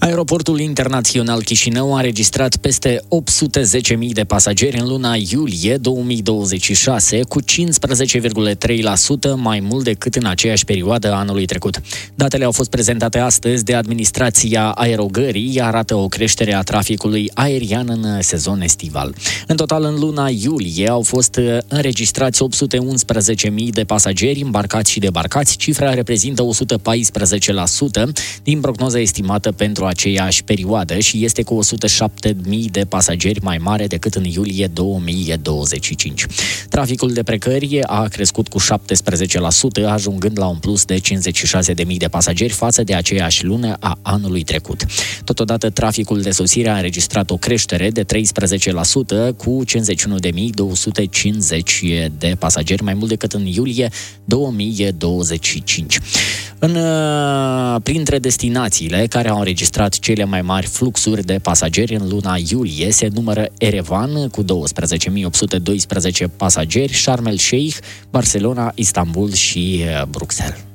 Aeroportul Internațional Chișinău a înregistrat peste 810.000 de pasageri în luna iulie 2026, cu 15,3% mai mult decât în aceeași perioadă anului trecut. Datele au fost prezentate astăzi de Administrația Aerogării, arată o creștere a traficului aerian în sezon estival. În total, în luna iulie au fost înregistrați 811.000 de pasageri îmbarcați și debarcați, cifra reprezintă 114% din prognoza estimată pentru aceeași perioadă și este cu 107.000 de pasageri mai mare decât în iulie 2025. Traficul de plecări a crescut cu 17%, ajungând la un plus de 56.000 de pasageri față de aceeași lună a anului trecut. Totodată, traficul de sosire a înregistrat o creștere de 13%, cu 51.250 de pasageri mai mult decât în iulie 2025. Printre destinațiile care au înregistrat cele mai mari fluxuri de pasageri în luna iulie se numără Erevan cu 12.812 pasageri, Sharm el Sheikh, Barcelona, Istanbul și Bruxelles.